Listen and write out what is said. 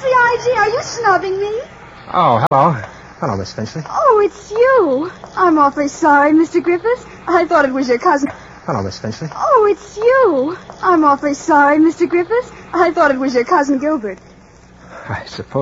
C.I.G., are you snubbing me? Oh, hello. Hello, Miss Finchley. Oh, it's you. I'm awfully sorry, Mr. Griffiths. I thought it was your cousin. Hello, Miss Finchley. Oh, it's you. I'm awfully sorry, Mr. Griffiths. I thought it was your cousin Gilbert. I suppose